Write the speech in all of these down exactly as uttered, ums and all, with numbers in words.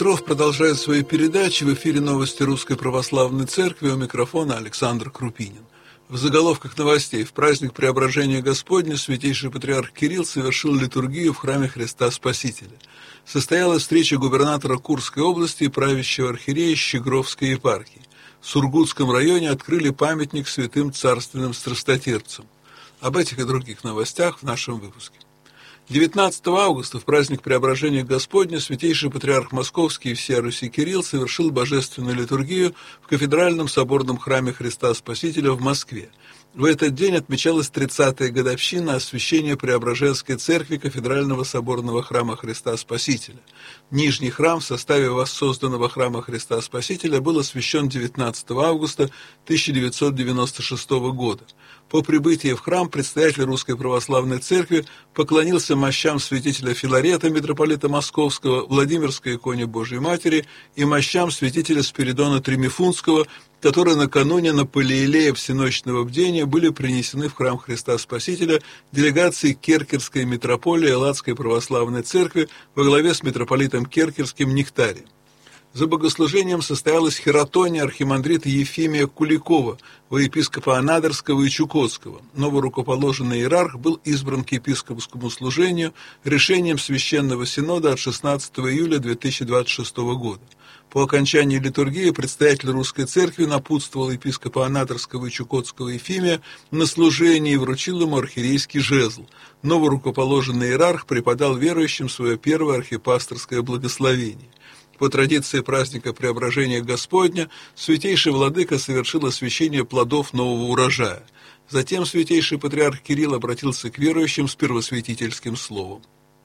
Петров продолжает свои передачи. В эфире новости Русской Православной Церкви. У микрофона Александр Крупинин. В заголовках новостей: в праздник Преображения Господня святейший патриарх Кирилл совершил литургию в храме Христа Спасителя. Состоялась встреча губернатора Курской области и правящего архиерея Щегровской епархии. В Сургутском районе открыли памятник святым царственным страстотерпцам. Об этих и других новостях в нашем выпуске. девятнадцатого августа, в праздник Преображения Господня, святейший патриарх Московский и всея Руси Кирилл совершил божественную литургию в кафедральном соборном храме Христа Спасителя в Москве. В этот день отмечалась тридцатая годовщина освящения Преображенской церкви кафедрального соборного храма Христа Спасителя. Нижний храм в составе воссозданного храма Христа Спасителя был освящен девятнадцатого августа тысяча девятьсот девяносто шестого года. По прибытии в храм предстоятель Русской Православной Церкви поклонился мощам святителя Филарета, митрополита Московского, Владимирской иконе Божией Матери и мощам святителя Спиридона Тримифунского, которые накануне на Палеилея всеночного бдения были принесены в храм Христа Спасителя делегацией Керкерской митрополии Элладской Православной Церкви во главе с митрополитом Керкерским Нектарием. За богослужением состоялась хератония архимандрита Ефимия Куликова, во епископа Анадырского и Чукотского. Новорукоположенный иерарх был избран к епископскому служению решением Священного Синода от шестнадцатого июля две тысячи двадцать шестого года. По окончании литургии предстоятель Русской Церкви напутствовал епископа Анадырского и Чукотского Ефимия на служении и вручил ему архиерейский жезл. Новорукоположенный иерарх преподал верующим свое первое архипасторское благословение. По традиции праздника Преображения Господня святейший владыка совершил освящение плодов нового урожая. Затем святейший патриарх Кирилл обратился к верующим с первосвятительским словом.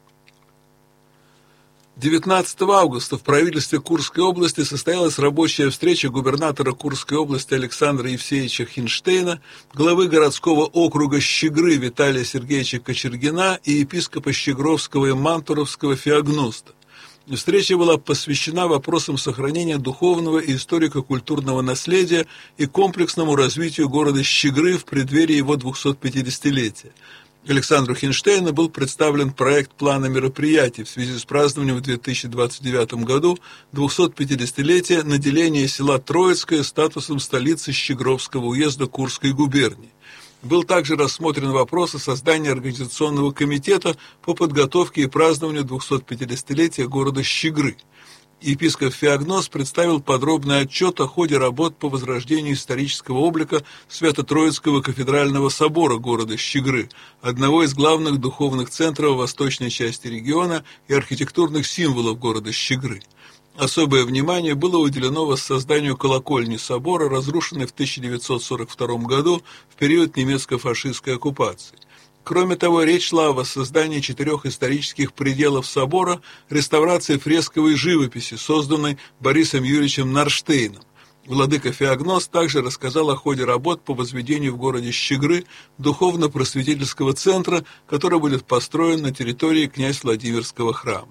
девятнадцатого августа в правительстве Курской области состоялась рабочая встреча губернатора Курской области Александра Евсеевича Хинштейна, главы городского округа Щегры Виталия Сергеевича Кочергина и епископа Щегровского и Мантуровского Феогноста. Встреча была посвящена вопросам сохранения духовного и историко-культурного наследия и комплексному развитию города Щегры в преддверии его двухсотпятидесятилетия. Александру Хинштейну был представлен проект плана мероприятий в связи с празднованием в две тысячи двадцать девятом году двухсотпятидесятилетия наделения села Троицкое статусом столицы Щегровского уезда Курской губернии. Был также рассмотрен вопрос о создании организационного комитета по подготовке и празднованию двухсотпятидесятилетия города Щегры. Епископ Феогност представил подробный отчет о ходе работ по возрождению исторического облика Свято-Троицкого кафедрального собора города Щегры, одного из главных духовных центров восточной части региона и архитектурных символов города Щегры. Особое внимание было уделено воссозданию колокольни собора, разрушенной в тысяча девятьсот сорок втором году в период немецко-фашистской оккупации. Кроме того, речь шла о воссоздании четырех исторических пределов собора, реставрации фресковой живописи, созданной Борисом Юрьевичем Нарштейном. Владыка Феогност также рассказал о ходе работ по возведению в городе Щегры духовно-просветительского центра, который будет построен на территории князь Владимирского храма.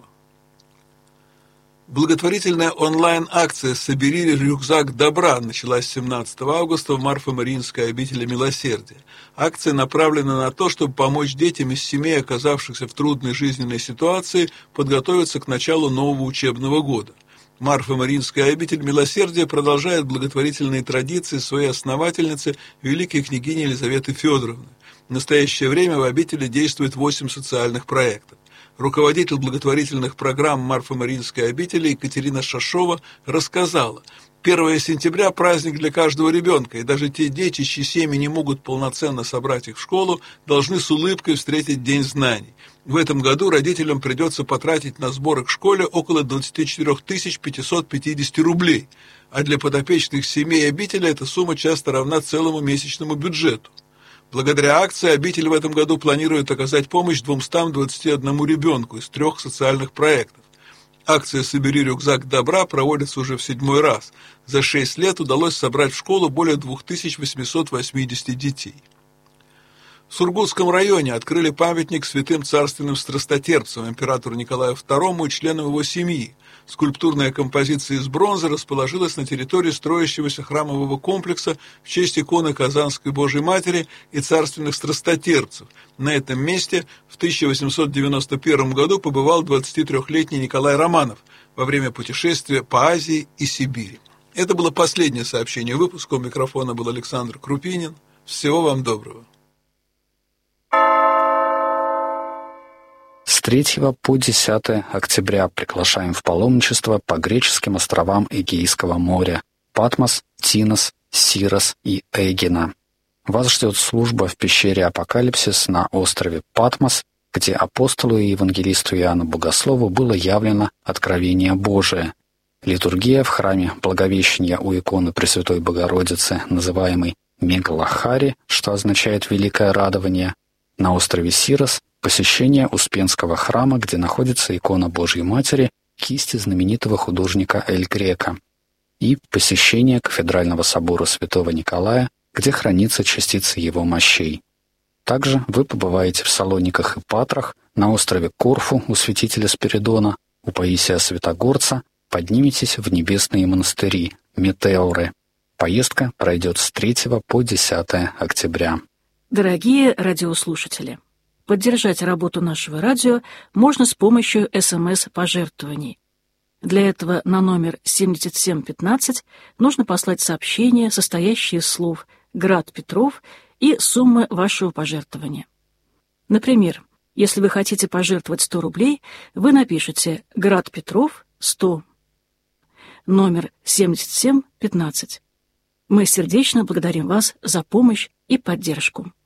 Благотворительная онлайн-акция «Собери рюкзак добра» началась семнадцатого августа в Марфо-Мариинской обители Милосердия. Акция направлена на то, чтобы помочь детям из семей, оказавшихся в трудной жизненной ситуации, подготовиться к началу нового учебного года. Марфо-Мариинская обитель Милосердия продолжает благотворительные традиции своей основательницы, великой княгини Елизаветы Федоровны. В настоящее время в обители действует восемь социальных проектов. Руководитель благотворительных программ Марфо-Мариинской обители Екатерина Шашова рассказала: первое сентября – праздник для каждого ребенка, и даже те дети, чьи семьи не могут полноценно собрать их в школу, должны с улыбкой встретить День знаний. В этом году родителям придется потратить на сборы к школе около двадцать четыре тысячи пятьсот пятьдесят рублей, а для подопечных семей обители эта сумма часто равна целому месячному бюджету. Благодаря акции обитель в этом году планирует оказать помощь двумстам двадцати одному ребенку из трех социальных проектов. Акция «Собери рюкзак добра» проводится уже в седьмой раз. За шесть лет удалось собрать в школу более две тысячи восемьсот восемьдесят детей. В Сургутском районе открыли памятник святым царственным страстотерпцам, императору Николаю второму и членам его семьи. Скульптурная композиция из бронзы расположилась на территории строящегося храмового комплекса в честь иконы Казанской Божией Матери и царственных страстотерпцев. На этом месте в тысяча восемьсот девяносто первом году побывал двадцатитрёхлетний Николай Романов. во время путешествия по Азии и Сибири. Это было последнее сообщение выпуска. У микрофона был Александр Крупинин. Всего вам доброго. С третьего по десятое октября приглашаем в паломничество по греческим островам Эгейского моря Патмос, Тинос, Сирос и Эгина. Вас ждет служба в пещере Апокалипсис на острове Патмос, где апостолу и евангелисту Иоанну Богослову было явлено откровение Божие. Литургия в храме Благовещения у иконы Пресвятой Богородицы, называемой Мегалахари, что означает «великое радование». На острове Сирос посещение Успенского храма, где находится икона Божьей Матери, кисти знаменитого художника Эль Греко, и посещение кафедрального собора Святого Николая, где хранится частица его мощей. Также вы побываете в Салониках и Патрах, на острове Корфу у святителя Спиридона, у Паисия Святогорца, подниметесь в небесные монастыри Метеоры. Поездка пройдет с третьего по десятое октября. Дорогие радиослушатели, поддержать работу нашего радио можно с помощью эс эм эс-пожертвований. Для этого на номер семьдесят семь пятнадцать нужно послать сообщение, состоящее из слов «Град Петров» и суммы вашего пожертвования. Например, если вы хотите пожертвовать сто рублей, вы напишите «Град Петров сто», номер семьдесят семь пятнадцать. Мы сердечно благодарим вас за помощь и поддержку.